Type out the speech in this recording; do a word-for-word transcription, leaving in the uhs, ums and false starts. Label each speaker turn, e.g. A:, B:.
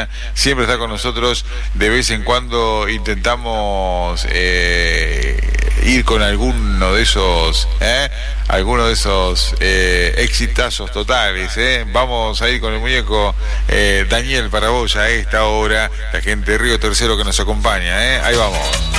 A: compañía, siempre está con nosotros. De vez en cuando intentamos eh, ir con alguno de esos, ¿eh? alguno de esos eh, exitazos totales. ¿eh? Vamos a ir con el muñeco eh, Daniel para vos a esta hora, la gente de Río Tercero que nos acompaña. ¿eh? Ahí vamos.